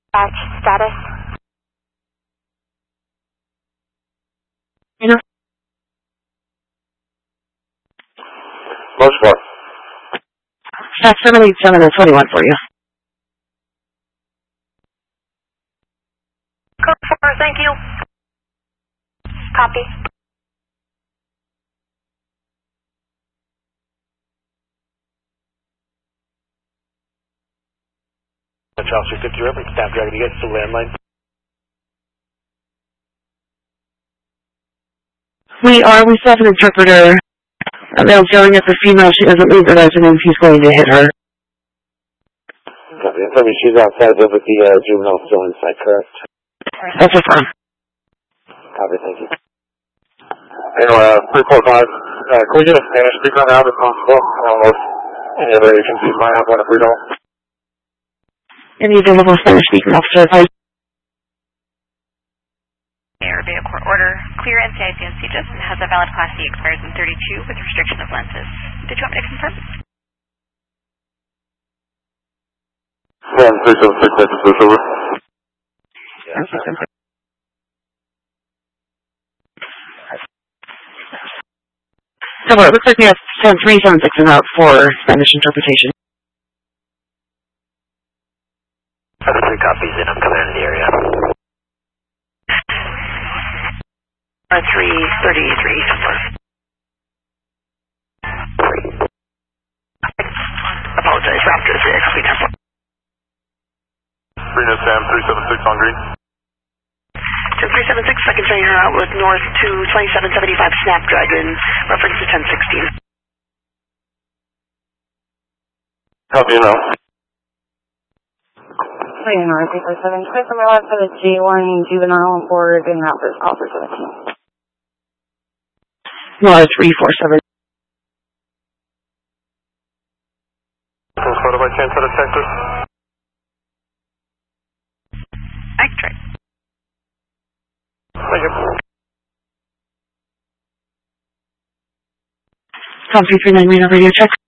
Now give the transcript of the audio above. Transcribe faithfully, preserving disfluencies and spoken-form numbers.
Batch status. You know? Most four. Staff seven eight seven and twenty-one for you. Code four, thank you. Copy. Charles three fifty reference, Snapdragon, you guys still landline? We are, we still have an interpreter. A male's yelling at the female, she doesn't leave the residence, he's going to hit her. Copy. Tell me she's outside there, but the uh, juvenile still inside, correct? That's a fun. Copy, thank you. Anyway, uh, three four five, uh, can we get a Spanish speaker now if possible? I don't know if any other agencies might have one if we don't. Any available Spanish speaking officer, I... Air via court order. Clear N C I C and C G I S and has a valid Class C, expires in thirty-two with restriction of lenses. Did you want me to confirm? Sam three seven six, that's this over. Yeah. So it looks like we have three seven six and out for Spanish interpretation. Other three copies in, I'm coming into the area. three thirty-three. Apologize, Raptor six, we have one. Reno Sam three seven six on green. three seven six, second train her out with north to twenty-seven seventy-five Snapdragon, reference to ten sixteen. Copy now. Wait, North eight four seven, Chris on my left for the G one juvenile on board and route for officer seventeen. No, three four seven. Photo by chance out of Texas? I can try. Thank you. Tom three three nine, radar radio check.